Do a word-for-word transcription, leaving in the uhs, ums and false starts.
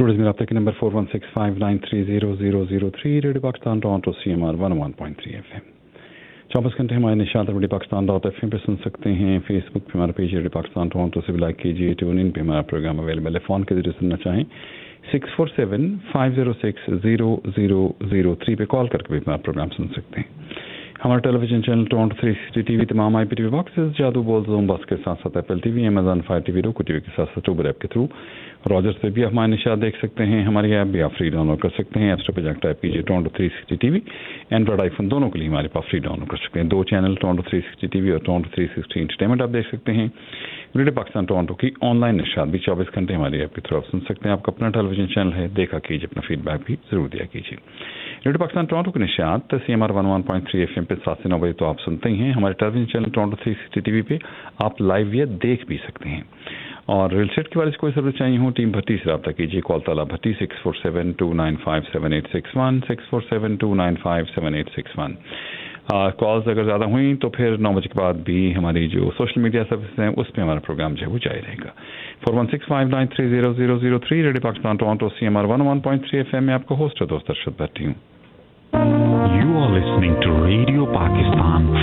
Studios में रब्ता के number four one six five nine three zero zero zero three radio Pakistan Toronto C M R one one point three F M. चौबीस घंटे हमारे Nishat radio Pakistan dot F M पर सुन सकते हैं। फेसबुक पे हमारा पेज रेडियो पाकिस्तान टोरंटो से भी लाइक कीजिए। ट्यून इन पे हमारा प्रोग्राम अवेलेबल है। फ़ोन के जरिए सुनना चाहें six four seven five zero six zero zero zero three पे कॉल करके भी हमारा प्रोग्राम सुन सकते हैं। हमारा television channel Toronto three sixty TV, तमाम आई पी टीवी बॉक्सेस, जादू बॉल ज़ूम बॉक्स के साथ साथ Apple TV, Amazon fire TV, roku TV के साथ साथ उबर ऐप के थ्रू रॉजर्स पे भी हमारे निशात देख सकते हैं। हमारी ऐप भी आप फ्री डाउनलोड कर सकते हैं। ऐप स्टोर पर जाकर टाइप कीजिए Toronto three sixty TV. Android iPhone दोनों के लिए हमारे पास फ्री डाउनलोड कर सकते हैं। दो channel Toronto three sixty TV और टोरंटो थ्री सिक्सटी एंटरटेनमेंट आप देख सकते हैं। रेडियो पाकिस्तान टोरंटो की ऑनलाइन निशात भी चौबीस घंटे हमारी ऐप के थ्रू आप सुन सकते हैं। आपका अपना टेलीविजन चैनल है, देखा कीजिए, अपना फीडबैक भी जरूर दिया कीजिए। रेडियो पाकिस्तान टोरंटो की Nishat C M R one one point three F M पे सात से नौ बजे तो आप सुनते ही हैं। हमारे television channel Toronto three sixty TV पे आप लाइव या देख भी सकते हैं। और रियल एस्टेट के बारे में कोई सर्विस चाहिए हो, टीम भट्टी से रब्ता कीजिए। कॉल ताला भट्टी six four seven to nine five seven eight six one six four seven to nine five seven eight six one. Calls अगर ज़्यादा हुई तो फिर नौ बजे के बाद भी हमारी जो सोशल मीडिया सर्विस हैं उस पर हमारा प्रोग्राम जो है वो जारी रहेगा। Four one six five nine three zero zero zero three radio Pakistan Toronto C M R one one point three F M में आपका होस्ट है दोस्त अरशद भट्टी हूँ। You are listening to Radio Pakistan